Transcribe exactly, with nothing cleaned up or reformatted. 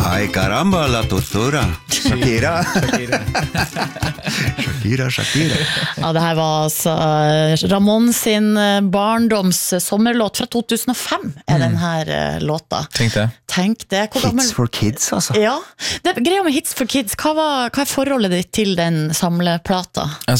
Ay caramba, la tortura. Shakira. Shakira, Shakira. Ja, det her var altså Ramón sin barndoms sommerlåt fra to tusen og fem er den her låta. Tenk det. Tenk det. Hvor gammel... Hits for kids, altså. Ja, det er greia med Hits for Kids. Hva, var, hva er forholdet ditt til den samleplata? Altså,